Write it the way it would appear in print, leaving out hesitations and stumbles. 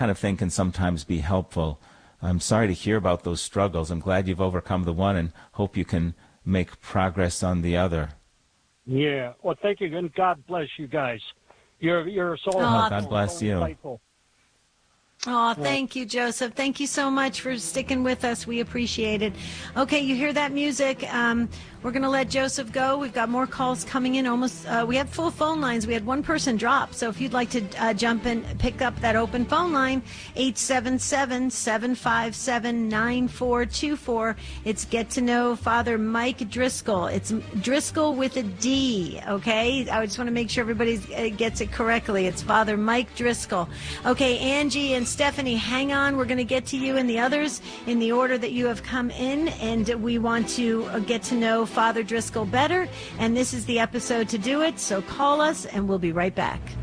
kind of thing can sometimes be helpful. I'm sorry to hear about those struggles. I'm glad you've overcome the one and hope you can make progress on the other. Yeah. Well, thank you, and God bless you guys. You're so God bless you. insightful. Oh, thank you, Joseph. Thank you so much for sticking with us. We appreciate it. Okay, you hear that music. We're going to let Joseph go. We've got more calls coming in. We have full phone lines. We had one person drop. So if you'd like to jump in, pick up that open phone line, 877-757-9424. It's Get to Know Father Mike Driscoll. It's Driscoll with a D, okay? I just want to make sure everybody gets it correctly. It's Father Mike Driscoll. Okay, Angie and Stephanie, hang on. We're going to get to you and the others in the order that you have come in, and we want to get to know Father Driscoll better, and this is the episode to do it. So call us, and we'll be right back.